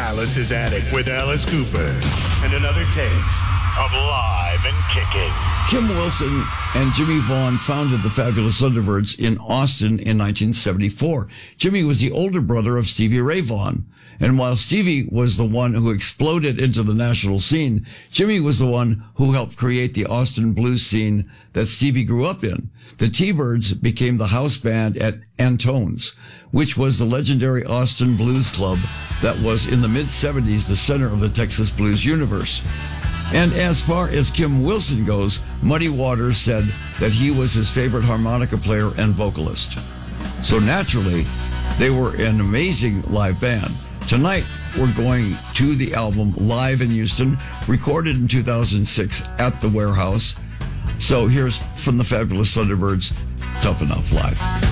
Alice's Attic with Alice Cooper. And another taste of Live and Kicking. Kim Wilson and Jimmy Vaughn founded the Fabulous Thunderbirds in Austin in 1974. Jimmy was the older brother of Stevie Ray Vaughan. And while Stevie was the one who exploded into the national scene, Jimmy was the one who helped create the Austin blues scene that Stevie grew up in. The T-Birds became the house band at Antone's, which was the legendary Austin Blues Club that was in the mid-70s the center of the Texas blues universe. And as far as Kim Wilson goes, Muddy Waters said that he was his favorite harmonica player and vocalist. So naturally, they were an amazing live band. Tonight, we're going to the album live in Houston, recorded in 2006 at the Warehouse. So here's from the Fabulous Thunderbirds, Tough Enough Live.